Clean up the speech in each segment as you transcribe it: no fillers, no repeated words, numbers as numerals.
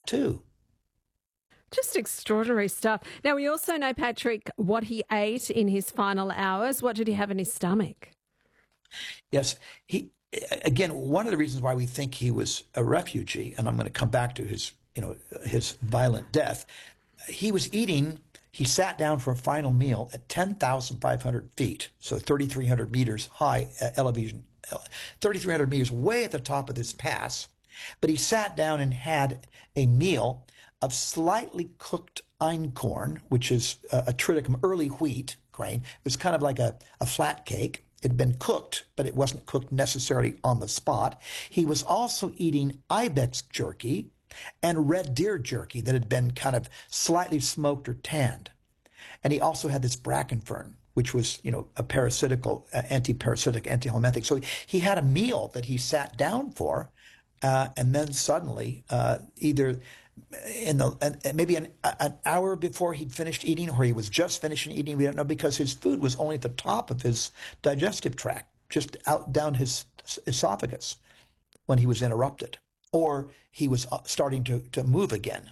too. Just extraordinary stuff. Now, we also know, Patrick, what he ate in his final hours. What did he have in his stomach? Yes, again, one of the reasons why we think he was a refugee, and I'm going to come back to his violent death. He sat down for a final meal at 10,500 feet, so 3,300 meters high elevation, 3,300 meters way at the top of this pass. But he sat down and had a meal of slightly cooked einkorn, which is a triticum, early wheat grain. It was kind of like a flat cake. It had been cooked, but it wasn't cooked necessarily on the spot. He was also eating ibex jerky and red deer jerky that had been kind of slightly smoked or tanned. And he also had this bracken fern, which was, a parasitical, anti-parasitic, anti-helminthic. So he had a meal that he sat down for, and then suddenly, either maybe an hour before he'd finished eating, or he was just finishing eating, we don't know, because his food was only at the top of his digestive tract, just out down his esophagus, when he was interrupted, or he was starting to move again.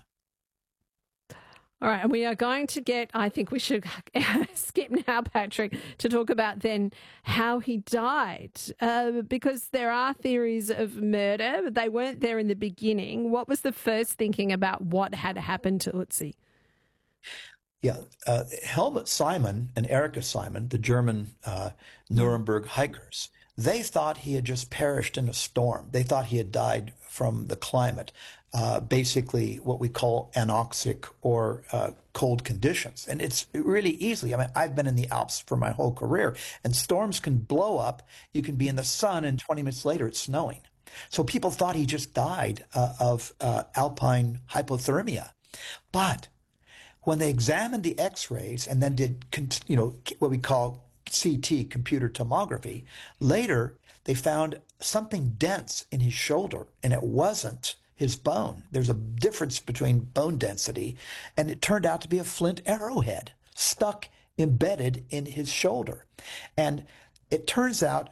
All right, and we are going to I think we should skip now, Patrick, to talk about then how he died, because there are theories of murder, but they weren't there in the beginning. What was the first thinking about what had happened to Ötzi? Yeah, Helmut Simon and Erika Simon, the German Nuremberg hikers, they thought he had just perished in a storm. They thought he had died from the climate, basically what we call anoxic or cold conditions. And it's really easily. I mean, I've been in the Alps for my whole career, and storms can blow up. You can be in the sun, and 20 minutes later it's snowing. So people thought he just died of alpine hypothermia. But when they examined the X-rays and then did, what we call CT, computer tomography, later they found something dense in his shoulder, and it wasn't his bone. There's a difference between bone density, and it turned out to be a flint arrowhead stuck, embedded in his shoulder. And it turns out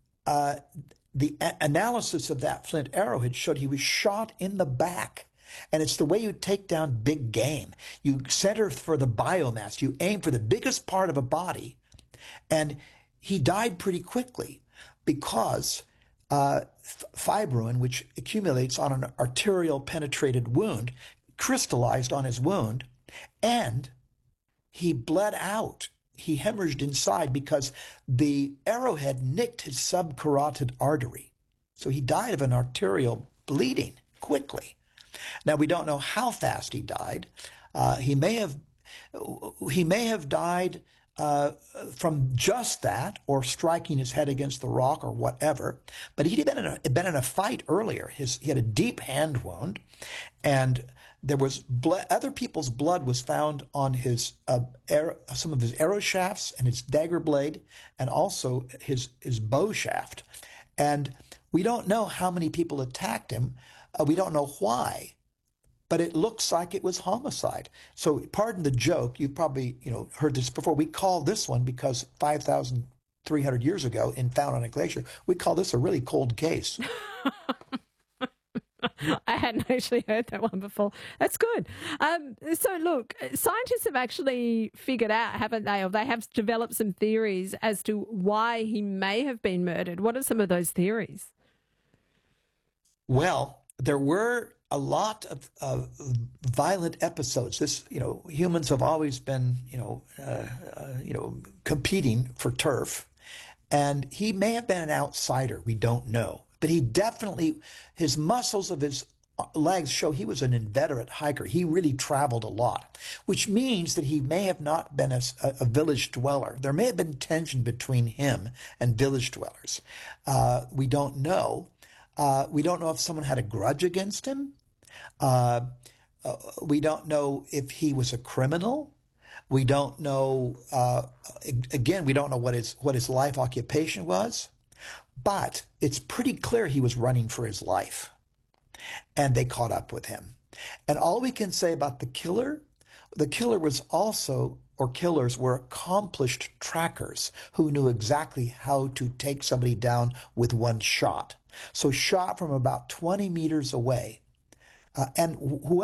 the analysis of that flint arrowhead showed he was shot in the back. And it's the way you take down big game. You center for the biomass. You aim for the biggest part of a body. And he died pretty quickly because fibrin, which accumulates on an arterial penetrated wound, crystallized on his wound, and he bled out. He hemorrhaged inside because the arrowhead nicked his subcarotid artery. So he died of an arterial bleeding quickly. Now, we don't know how fast he died. He may have died from just that, or striking his head against the rock, or whatever. But he'd been in a fight earlier. He had a deep hand wound, and there was blood. Other people's blood was found on his some of his arrow shafts and his dagger blade, and also his bow shaft. And we don't know how many people attacked him. We don't know why, but it looks like it was homicide. So pardon the joke. You've probably heard this before. We call this one, because 5,300 years ago, found on a glacier, we call this a really cold case. I hadn't actually heard that one before. That's good. So look, scientists have actually figured out, haven't they, or they have developed some theories as to why he may have been murdered. What are some of those theories? Well, there were a lot of violent episodes. Humans have always been, competing for turf, and he may have been an outsider. We don't know, but he definitely, his muscles of his legs show he was an inveterate hiker. He really traveled a lot, which means that he may have not been a village dweller. There may have been tension between him and village dwellers. We don't know. We don't know if someone had a grudge against him. We don't know if he was a criminal. We don't know. Again, we don't know what his life occupation was. But it's pretty clear he was running for his life, and they caught up with him. And all we can say about the killer was also, or killers were accomplished trackers who knew exactly how to take somebody down with one shot. So shot from about 20 meters away. And whoever